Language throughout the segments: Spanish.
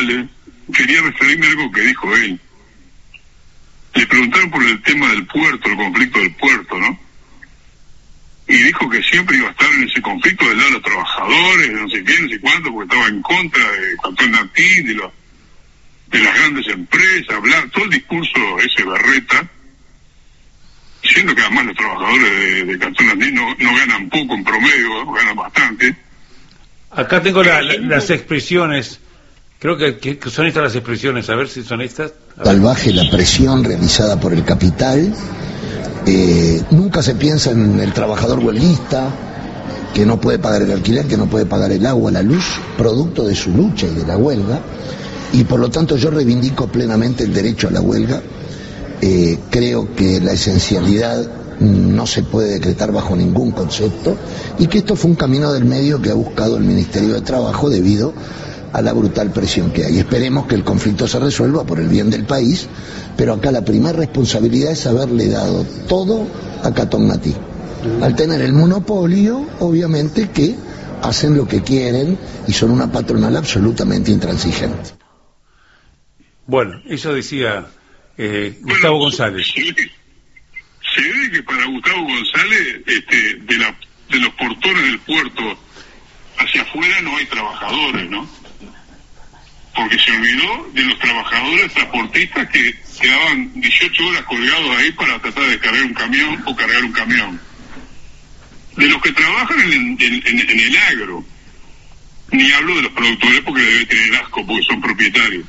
González, quería referirme a algo que dijo él. Le preguntaron por el tema del puerto, el conflicto del puerto, ¿no? Y dijo que siempre iba a estar en ese conflicto del lado de los trabajadores, de no sé qué, no sé cuánto, porque estaba en contra de Cantón Nantín, de las grandes empresas, hablar, todo el discurso ese berreta, siendo que además los trabajadores de Cantón Nantín no ganan poco en promedio, ganan bastante. Acá tengo las expresiones, creo que son estas las expresiones, a ver si son estas. Salvaje la presión realizada por el capital. Nunca se piensa en el trabajador huelguista que no puede pagar el alquiler, que no puede pagar el agua, la luz, producto de su lucha y de la huelga, y por lo tanto yo reivindico plenamente el derecho a la huelga. Creo que la esencialidad no se puede decretar bajo ningún concepto, y que esto fue un camino del medio que ha buscado el Ministerio de Trabajo debido a la brutal presión que hay. Esperemos que el conflicto se resuelva por el bien del país, pero acá la primera responsabilidad es haberle dado todo a Cantón Nantín. Al tener el monopolio, obviamente que hacen lo que quieren y son una patronal absolutamente intransigente. Bueno, eso decía Gustavo González. Se ve que para Gustavo González, de los portones del puerto hacia afuera no hay trabajadores, ¿no? Porque se olvidó de los trabajadores transportistas que quedaban 18 horas colgados ahí para tratar de cargar un camión o cargar un camión. De los que trabajan en el agro, ni hablo de los productores porque debe tener asco porque son propietarios.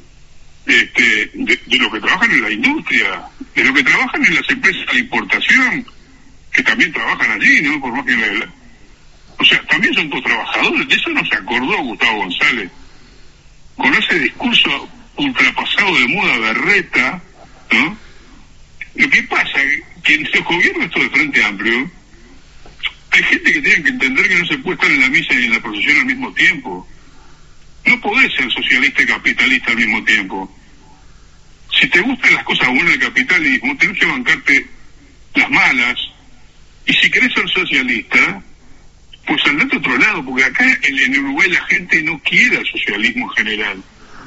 De los que trabajan en la industria, de los que trabajan en las empresas de importación, que también trabajan allí, ¿no? Por más que o sea, también son todos trabajadores. De eso no se acordó Gustavo González. Con ese discurso ultrapasado de moda berreta, ¿no? Lo que pasa es que en los gobiernos estos de Frente Amplio hay gente que tiene que entender que no se puede estar en la misa y en la procesión al mismo tiempo. No podés ser socialista y capitalista al mismo tiempo. Si te gustan las cosas buenas del capitalismo, tenés que bancarte las malas. Y si querés ser socialista, pues andate a otro lado, porque acá en Uruguay la gente no quiere el socialismo en general.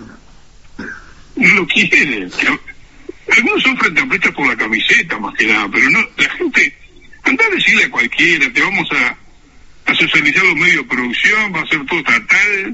No lo quiere. Algunos son frente amplistas por la camiseta, más que nada, pero no, la gente, anda a decirle a cualquiera, te vamos a socializar los medios de producción, va a ser todo estatal,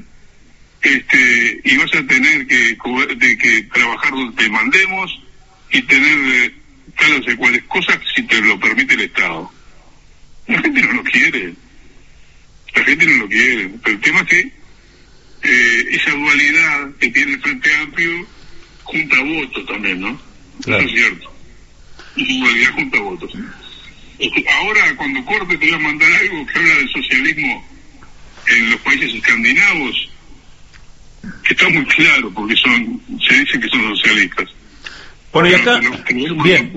y vas a tener que trabajar donde te mandemos y tener tales y cuales cosas si te lo permite el Estado. La gente no lo quiere. La gente no lo quiere, pero el tema es que esa dualidad que tiene el Frente Amplio junta votos también, ¿no? Claro. Eso es cierto. Y dualidad junta votos. Ahora, cuando corte, te voy a mandar algo que habla del socialismo en los países escandinavos, que está muy claro, porque se dice que son socialistas. Bueno, y acá, bien.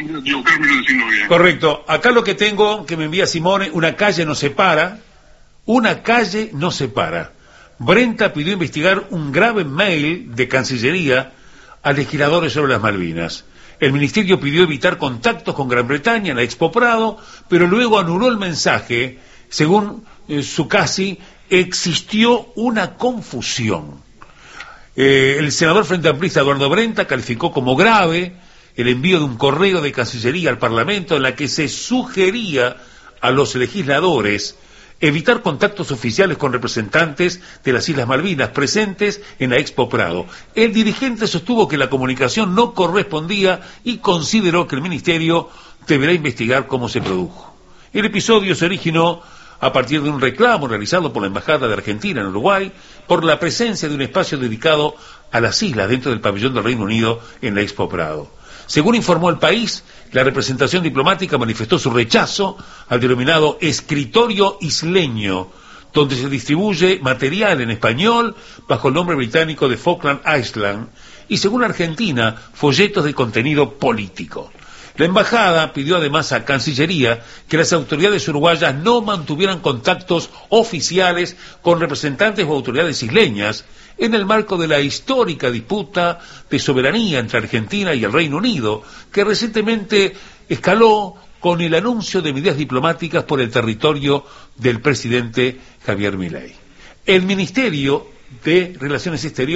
Bien. Correcto. Acá lo que tengo, que me envía Simone, una calle nos separa. Una calle nos separa. Brenta pidió investigar un grave mail de Cancillería a legisladores sobre las Malvinas. El ministerio pidió evitar contactos con Gran Bretaña en la Expo Prado, pero luego anuló el mensaje. Según Zuccasi, existió una confusión. El senador frente amplista Eduardo Brenta calificó como grave el envío de un correo de Cancillería al Parlamento en la que se sugería a los legisladores evitar contactos oficiales con representantes de las Islas Malvinas presentes en la Expo Prado. El dirigente sostuvo que la comunicación no correspondía y consideró que el ministerio deberá investigar cómo se produjo. El episodio se originó a partir de un reclamo realizado por la Embajada de Argentina en Uruguay por la presencia de un espacio dedicado a las islas dentro del pabellón del Reino Unido en la Expo Prado. Según informó El País, la representación diplomática manifestó su rechazo al denominado escritorio isleño, donde se distribuye material en español bajo el nombre británico de Falkland Island y, según Argentina, folletos de contenido político. La embajada pidió además a Cancillería que las autoridades uruguayas no mantuvieran contactos oficiales con representantes o autoridades isleñas en el marco de la histórica disputa de soberanía entre Argentina y el Reino Unido, que recientemente escaló con el anuncio de medidas diplomáticas por el territorio del presidente Javier Milei. El Ministerio de Relaciones Exteriores